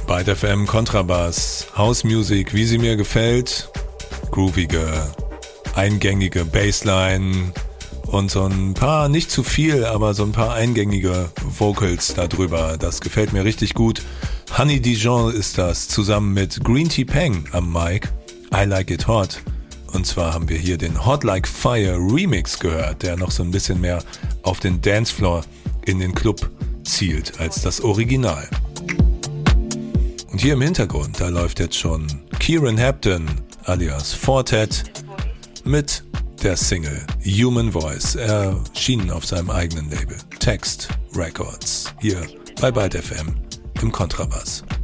Byte FM Kontrabass, House Music, wie sie mir gefällt, groovige, eingängige Bassline und so ein paar, nicht zu viel, aber so ein paar eingängige Vocals darüber. Das gefällt mir richtig gut. Honey Dijon ist das, zusammen mit Green Tea Peng am Mic. I Like It Hot. Und zwar haben wir hier den Hot Like Fire Remix gehört, der noch so ein bisschen mehr auf den Dancefloor in den Club zielt als das Original. Und hier im Hintergrund, da läuft jetzt schon Kieran Hampton alias Fortet mit der Single Human Voice, erschienen auf seinem eigenen Label Text Records, hier bei Byte FM im Kontrabass.